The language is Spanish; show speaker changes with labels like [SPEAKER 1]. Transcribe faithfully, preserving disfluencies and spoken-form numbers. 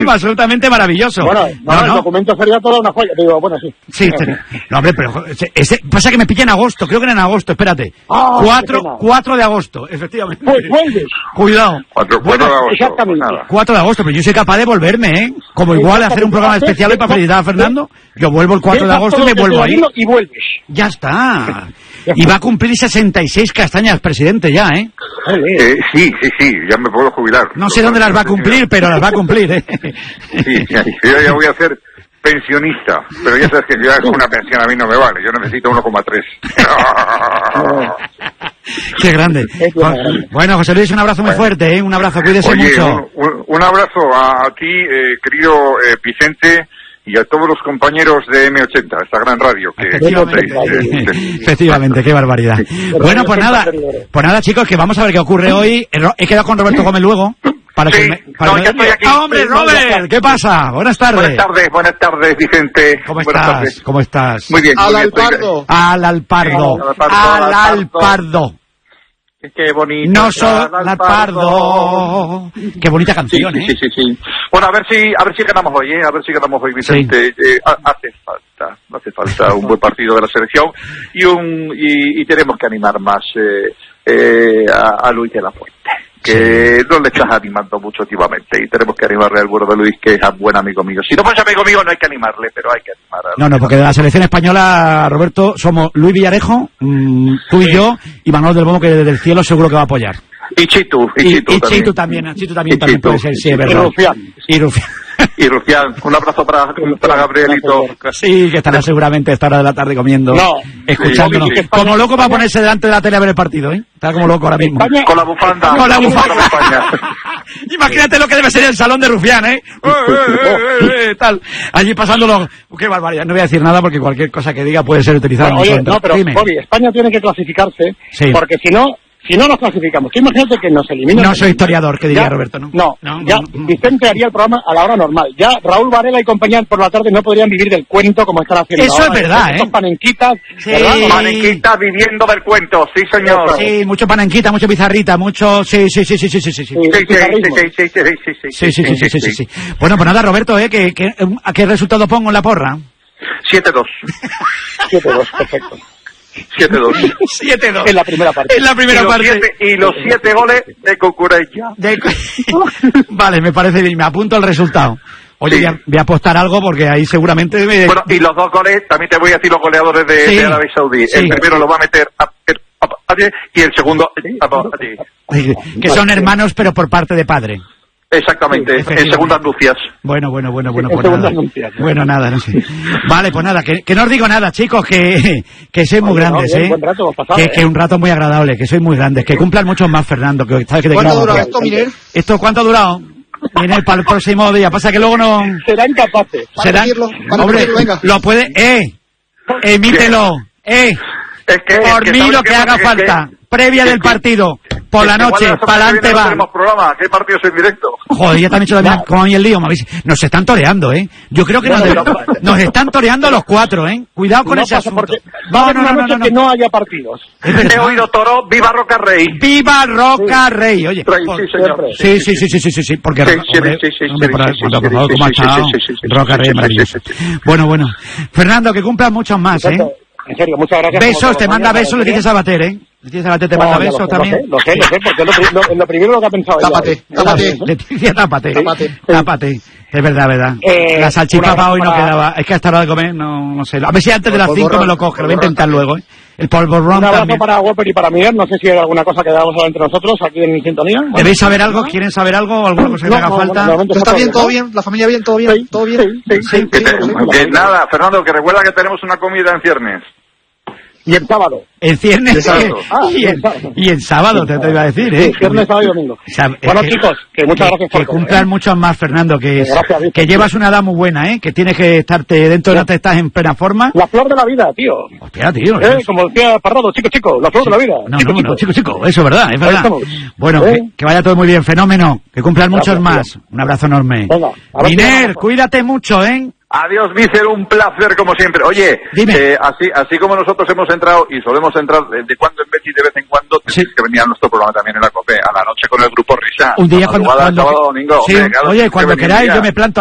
[SPEAKER 1] absolutamente maravilloso.
[SPEAKER 2] Bueno, no,
[SPEAKER 1] no,
[SPEAKER 2] el
[SPEAKER 1] no.
[SPEAKER 2] documento sería toda una joya. Te digo, bueno, sí.
[SPEAKER 1] Sí, sí. No, hombre, pero ese, pasa que me pilla en agosto, creo que era en agosto, espérate.
[SPEAKER 2] Ah,
[SPEAKER 1] cuatro, cuatro de agosto, efectivamente.
[SPEAKER 2] Pues vuelves.
[SPEAKER 1] Cuidado.
[SPEAKER 3] cuatro,
[SPEAKER 1] Bueno,
[SPEAKER 3] cuatro de agosto.
[SPEAKER 2] exactamente.
[SPEAKER 3] Nada.
[SPEAKER 1] cuatro de agosto, pero yo soy capaz de volverme, ¿eh? Como igual de hacer un programa especial hoy para felicitar a Fernando, yo vuelvo el cuatro de agosto y me vuelvo ahí.
[SPEAKER 2] Y vuelves.
[SPEAKER 1] Ya está. Y va a cumplir sesenta y seis castañas, presidente, ya, ¿eh?
[SPEAKER 3] Eh, sí, sí, sí, ya me puedo jubilar.
[SPEAKER 1] No sé dónde las va a cumplir, pero las va a cumplir, ¿eh?
[SPEAKER 3] Sí, yo ya voy a ser pensionista, pero ya sabes que ya con una pensión a mí no me vale, yo necesito uno coma tres.
[SPEAKER 1] Qué grande. Bueno, José Luis, un abrazo muy fuerte, ¿eh? Un abrazo, cuídese
[SPEAKER 3] Oye,
[SPEAKER 1] mucho.
[SPEAKER 3] Un, un, un abrazo a, a ti, eh, querido eh, Vicente, y a todos los compañeros de eme ochenta, esta gran radio que
[SPEAKER 1] Efectivamente,
[SPEAKER 3] que- que-
[SPEAKER 1] efectivamente, qué barbaridad. Bueno, pues nada, pues nada, chicos, que vamos a ver qué ocurre hoy. He quedado con Roberto Gómez luego. Para
[SPEAKER 3] Sí,
[SPEAKER 1] que me, para
[SPEAKER 3] no,
[SPEAKER 1] que
[SPEAKER 3] ya
[SPEAKER 1] me-
[SPEAKER 3] estoy aquí.
[SPEAKER 1] ¡Ah, hombre, Robert! ¿Qué pasa? Buenas tardes.
[SPEAKER 3] Buenas tardes, buenas tardes, Vicente.
[SPEAKER 1] ¿Cómo
[SPEAKER 3] Buenas
[SPEAKER 1] estás?
[SPEAKER 3] tardes.
[SPEAKER 1] ¿Cómo estás?
[SPEAKER 3] Muy bien. muy
[SPEAKER 2] Al
[SPEAKER 3] bien, estoy-
[SPEAKER 2] alpardo.
[SPEAKER 1] Al alpardo.
[SPEAKER 3] Al alpardo,
[SPEAKER 1] Al
[SPEAKER 3] al
[SPEAKER 1] alpardo.
[SPEAKER 3] Qué bonito.
[SPEAKER 1] No
[SPEAKER 3] está
[SPEAKER 1] soy
[SPEAKER 3] el
[SPEAKER 1] alpardo. Qué bonita
[SPEAKER 3] Sí,
[SPEAKER 1] canción,
[SPEAKER 3] sí,
[SPEAKER 1] ¿eh?
[SPEAKER 3] sí, sí, sí. Bueno, a ver si, a ver si ganamos hoy, ¿eh? A ver si ganamos hoy, Vicente. Eh, ha- hace falta, hace falta un buen partido de la selección y un y, y tenemos que animar más eh, eh, a, a Luis de la Fuente, que no le estás animando mucho últimamente y tenemos que animarle al bueno de Luis, que es un buen amigo mío. Si no fuese amigo mío no hay que animarle, pero hay que animar a
[SPEAKER 1] No, no, porque de la selección española, Roberto, somos Luis Villarejo, mmm, tú y yo, y Manuel del Bomo, que desde el cielo seguro que va a apoyar.
[SPEAKER 3] Y Chitu, y,
[SPEAKER 1] Y,
[SPEAKER 3] Chitu
[SPEAKER 1] y
[SPEAKER 3] también.
[SPEAKER 1] Chitu también, Chitu también,
[SPEAKER 3] Y
[SPEAKER 1] también
[SPEAKER 3] Chitu.
[SPEAKER 1] puede ser, sí, es
[SPEAKER 2] Y
[SPEAKER 1] verdad.
[SPEAKER 2] Rufián.
[SPEAKER 1] Y Rufián.
[SPEAKER 3] Y Rufián, un abrazo para, para Gabrielito.
[SPEAKER 1] Sí, que estará seguramente a esta hora de la tarde comiendo,
[SPEAKER 2] No.
[SPEAKER 1] escuchándonos.
[SPEAKER 3] Sí, sí, sí.
[SPEAKER 1] Como loco va a ponerse delante de la tele a ver el partido, ¿eh? Está como loco ahora mismo.
[SPEAKER 2] España-
[SPEAKER 3] Con la bufanda.
[SPEAKER 1] Con la bufanda.
[SPEAKER 3] de España.
[SPEAKER 1] Imagínate lo que debe ser el salón de Rufián, ¿eh? Eh, eh, eh, eh, tal. Allí pasándolo. Qué barbaridad. No voy a decir nada porque cualquier cosa que diga puede ser utilizada.
[SPEAKER 2] Bueno,
[SPEAKER 1] en
[SPEAKER 2] oye,
[SPEAKER 1] contra.
[SPEAKER 2] no, pero
[SPEAKER 1] Dime.
[SPEAKER 2] Bobby, España tiene que clasificarse,
[SPEAKER 1] Sí.
[SPEAKER 2] porque si no, si no nos clasificamos, tú imagínate que nos eliminan.
[SPEAKER 1] No soy historiador, que diría
[SPEAKER 2] Ya-
[SPEAKER 1] Roberto, ¿no?
[SPEAKER 2] No,
[SPEAKER 1] No,
[SPEAKER 2] ya
[SPEAKER 1] no, no.
[SPEAKER 2] Vicente haría el programa a la hora normal. Ya Raúl Varela y compañía por la tarde no podrían vivir del cuento como están haciendo
[SPEAKER 1] Eso
[SPEAKER 2] ahora.
[SPEAKER 1] es verdad,
[SPEAKER 2] Estos
[SPEAKER 1] ¿eh?
[SPEAKER 2] panenquitas,
[SPEAKER 1] Sí.
[SPEAKER 2] ¿verdad?
[SPEAKER 3] Maniquita viviendo del cuento, sí señor.
[SPEAKER 1] Sí, mucho panenquita, mucho pizarrita, mucho... Sí, sí, sí, sí, sí, sí, sí.
[SPEAKER 2] Sí.
[SPEAKER 3] Sí, sí, sí, sí, sí, sí, sí, sí,
[SPEAKER 1] Sí, sí, sí, sí, sí, sí, sí. Bueno, pues nada, Roberto, ¿eh? ¿Qué, qué, ¿A qué resultado pongo en la porra?
[SPEAKER 3] siete dos.
[SPEAKER 2] siete dos, perfecto.
[SPEAKER 3] siete dos.
[SPEAKER 1] siete dos.
[SPEAKER 2] En la primera parte.
[SPEAKER 1] En la primera
[SPEAKER 3] y los
[SPEAKER 1] parte.
[SPEAKER 3] Siete, y los siete goles de Cucurella.
[SPEAKER 1] De- Vale, me parece bien, me apunto el resultado. Oye,
[SPEAKER 3] Sí.
[SPEAKER 1] voy, a, voy a apostar algo porque ahí seguramente me...
[SPEAKER 3] Bueno, y los dos goles, también te voy a decir los goleadores de,
[SPEAKER 1] Sí.
[SPEAKER 3] de Arabia Saudí.
[SPEAKER 1] Sí.
[SPEAKER 3] El primero lo va a meter a, a, a- a- y el segundo a, a- a-
[SPEAKER 1] que son hermanos pero por parte de padre.
[SPEAKER 3] Exactamente,
[SPEAKER 1] Sí,
[SPEAKER 3] en
[SPEAKER 1] efectivamente.
[SPEAKER 3] segundas nupcias.
[SPEAKER 1] Bueno, bueno, bueno, bueno,
[SPEAKER 2] En
[SPEAKER 1] pues
[SPEAKER 2] segundas
[SPEAKER 1] nada.
[SPEAKER 2] nupcias, ¿no?
[SPEAKER 1] Bueno, nada, no sé. Vale, pues nada, que, que no os digo nada, chicos, que, que sois muy
[SPEAKER 2] Oye, no,
[SPEAKER 1] grandes,
[SPEAKER 2] bien,
[SPEAKER 1] ¿eh?
[SPEAKER 2] buen rato hemos pasado,
[SPEAKER 1] que,
[SPEAKER 2] ¿eh?
[SPEAKER 1] que un rato muy agradable, que sois muy grandes, que cumplan muchos más, Fernando, que sabes que te
[SPEAKER 4] ¿Cuánto
[SPEAKER 1] quiero
[SPEAKER 4] dura
[SPEAKER 1] mucho.
[SPEAKER 4] esto, Miguel?
[SPEAKER 1] ¿Esto cuánto ha durado? Viene para el próximo día, pasa que luego no...
[SPEAKER 2] Serán capaces.
[SPEAKER 4] Para
[SPEAKER 1] será-
[SPEAKER 4] pedirlo, para
[SPEAKER 1] Hombre,
[SPEAKER 4] pedirlo, venga.
[SPEAKER 1] lo puede... ¡Eh! Emítelo, ¡eh!
[SPEAKER 3] Es que,
[SPEAKER 1] Por
[SPEAKER 3] es que
[SPEAKER 1] mí
[SPEAKER 3] ¿sabes
[SPEAKER 1] lo
[SPEAKER 3] qué
[SPEAKER 1] que
[SPEAKER 3] pasa?
[SPEAKER 1] haga
[SPEAKER 3] Que-
[SPEAKER 1] falta,
[SPEAKER 3] que-
[SPEAKER 1] previa
[SPEAKER 3] que-
[SPEAKER 1] del
[SPEAKER 3] que-
[SPEAKER 1] partido, por
[SPEAKER 3] que
[SPEAKER 1] la
[SPEAKER 3] igual
[SPEAKER 1] noche,
[SPEAKER 3] semana
[SPEAKER 1] para
[SPEAKER 3] que
[SPEAKER 1] adelante
[SPEAKER 3] viene no
[SPEAKER 1] va.
[SPEAKER 3] tenemos programa, ¿qué partidos en directo?
[SPEAKER 1] Joder, ya te han hecho también como a mí el lío, me habéis- nos están toreando, ¿eh? Yo creo que nos,
[SPEAKER 2] Bueno,
[SPEAKER 1] de-
[SPEAKER 2] pero-
[SPEAKER 1] nos están toreando a los cuatro, ¿eh? Cuidado con
[SPEAKER 2] No
[SPEAKER 1] ese
[SPEAKER 2] pasa
[SPEAKER 1] asunto.
[SPEAKER 2] porque va a
[SPEAKER 1] No,
[SPEAKER 2] haber
[SPEAKER 1] no,
[SPEAKER 2] una
[SPEAKER 1] no, no,
[SPEAKER 2] noche
[SPEAKER 1] no, no.
[SPEAKER 2] que no haya partidos.
[SPEAKER 1] Es
[SPEAKER 3] He
[SPEAKER 1] verdad.
[SPEAKER 3] oído Toro, viva Roca Rey.
[SPEAKER 1] ¡Viva Roca Rey! Oye,
[SPEAKER 3] Rey,
[SPEAKER 1] por-
[SPEAKER 3] sí, señor.
[SPEAKER 1] sí, sí, sí, sí, sí, sí, sí, porque
[SPEAKER 3] Sí,
[SPEAKER 1] Roca-
[SPEAKER 3] sí,
[SPEAKER 1] hombre,
[SPEAKER 3] sí, sí,
[SPEAKER 1] hombre,
[SPEAKER 3] sí,
[SPEAKER 1] por,
[SPEAKER 3] sí, sí,
[SPEAKER 1] por- por
[SPEAKER 3] sí,
[SPEAKER 1] favor,
[SPEAKER 3] sí,
[SPEAKER 1] ¿cómo ha
[SPEAKER 3] sí,
[SPEAKER 1] estado?
[SPEAKER 3] sí, sí, sí,
[SPEAKER 1] Roca
[SPEAKER 3] sí,
[SPEAKER 1] Rey,
[SPEAKER 3] sí,
[SPEAKER 1] maravilloso.
[SPEAKER 3] sí, sí, sí.
[SPEAKER 1] Bueno, bueno. Fernando, que cumplan muchos más, ¿eh?
[SPEAKER 2] En serio, muchas gracias.
[SPEAKER 1] Besos,
[SPEAKER 2] como
[SPEAKER 1] te
[SPEAKER 2] todos
[SPEAKER 1] manda
[SPEAKER 2] los años,
[SPEAKER 1] besos, le dices a Bater, ¿eh? Leticia Sabater te
[SPEAKER 2] No,
[SPEAKER 1] manda
[SPEAKER 2] ya
[SPEAKER 1] besos
[SPEAKER 2] lo sé,
[SPEAKER 1] también.
[SPEAKER 2] Lo sé, lo sé, porque es lo, pri- lo, lo primero lo que ha pensado ella.
[SPEAKER 4] Tápate,
[SPEAKER 2] hoy.
[SPEAKER 4] tápate.
[SPEAKER 1] Leticia, tápate.
[SPEAKER 4] Tápate.
[SPEAKER 1] Tápate. Es verdad, verdad.
[SPEAKER 2] Eh,
[SPEAKER 1] La salchipapa
[SPEAKER 2] una-
[SPEAKER 1] hoy no
[SPEAKER 2] para-
[SPEAKER 1] quedaba. Es que hasta la hora de comer no, no sé. A ver si antes de las cinco me lo coge. Lo voy a intentar luego, ¿eh? El polvorón
[SPEAKER 2] Un abrazo
[SPEAKER 1] también.
[SPEAKER 2] para Whopper y para Miguel. No sé si hay alguna cosa que debamos hablar entre nosotros aquí en Sintonía. Bueno,
[SPEAKER 1] ¿Queréis saber algo? ¿Quieren saber algo? ¿Alguna cosa que
[SPEAKER 2] no,
[SPEAKER 1] me haga
[SPEAKER 2] no,
[SPEAKER 1] falta?
[SPEAKER 2] bueno, de momento
[SPEAKER 4] ¿Está bien?
[SPEAKER 2] ¿no?
[SPEAKER 4] ¿Todo bien? ¿La familia bien? ¿Todo bien?
[SPEAKER 2] Sí,
[SPEAKER 4] ¿Todo bien?
[SPEAKER 2] sí, sí, sí,
[SPEAKER 3] Que
[SPEAKER 2] sí,
[SPEAKER 3] te-
[SPEAKER 2] sí,
[SPEAKER 3] que
[SPEAKER 2] sí.
[SPEAKER 3] nada, Fernando, que recuerda que tenemos una comida en ciernes.
[SPEAKER 2] Y el sábado.
[SPEAKER 1] El viernes
[SPEAKER 3] El sábado.
[SPEAKER 2] Ah,
[SPEAKER 1] y, el,
[SPEAKER 2] el sábado.
[SPEAKER 1] y el sábado, te, te iba a decir, ¿eh?
[SPEAKER 2] Sí, viernes, sábado y domingo.
[SPEAKER 1] O sea, es
[SPEAKER 2] Bueno,
[SPEAKER 1] que-
[SPEAKER 2] chicos, que muchas gracias por
[SPEAKER 1] Que
[SPEAKER 2] todo,
[SPEAKER 1] cumplan
[SPEAKER 2] ¿eh?
[SPEAKER 1] muchos más, Fernando, que, es-
[SPEAKER 2] Gracias, Víctor.
[SPEAKER 1] que llevas una edad muy buena, ¿eh? Que tienes que estarte dentro de no te estás en plena forma.
[SPEAKER 2] La flor de la vida, tío.
[SPEAKER 1] Hostia, tío.
[SPEAKER 2] ¿Eh? Como decía Parrado, chico, chico, la flor de la vida.
[SPEAKER 1] No,
[SPEAKER 2] chico,
[SPEAKER 1] no,
[SPEAKER 2] chico.
[SPEAKER 1] no, chico, chico, eso es verdad, es
[SPEAKER 2] Ahí
[SPEAKER 1] verdad.
[SPEAKER 2] estamos.
[SPEAKER 1] Bueno,
[SPEAKER 2] ¿Eh?
[SPEAKER 1] que, que vaya todo muy bien, fenómeno, que cumplan muchos
[SPEAKER 2] Gracias,
[SPEAKER 1] más. Un abrazo enorme.
[SPEAKER 2] Venga, a ver si
[SPEAKER 1] Miner,
[SPEAKER 2] ganamos.
[SPEAKER 1] cuídate mucho, ¿eh?
[SPEAKER 3] Adiós, Mister, un placer como siempre. Oye, eh, así así como nosotros hemos entrado y solemos entrar de, de cuando en vez y de vez en cuando, sí. Tienes que venir a nuestro programa también en la COPE, a la noche con el Grupo Risa.
[SPEAKER 1] Un día cuando, cuando
[SPEAKER 3] sábado, domingo.
[SPEAKER 1] Sí,
[SPEAKER 3] hombre, claro,
[SPEAKER 1] oye, cuando queráis yo me planto